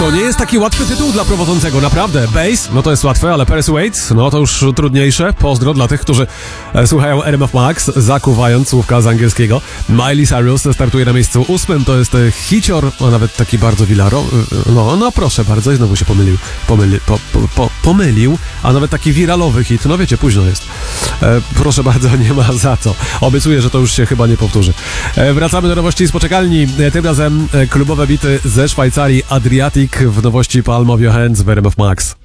To nie jest taki łatwy tytuł dla prowadzącego, naprawdę. Bass, no to jest łatwe, ale Persuade, no to już trudniejsze. Pozdro dla tych, którzy słuchają RMF Max, zakuwając słówka z angielskiego. Miley Cyrus startuje na miejscu 8, to jest hicior, a nawet taki bardzo no proszę bardzo, i znowu się pomylił, a nawet taki wiralowy hit, no wiecie, późno jest. Proszę bardzo, nie ma za co. Obiecuję, że to już się chyba nie powtórzy. Wracamy do nowości z poczekalni. Tym razem klubowe bity ze Szwajcarii, Adriatic w nowości Palm of Your Hands w RMF Max.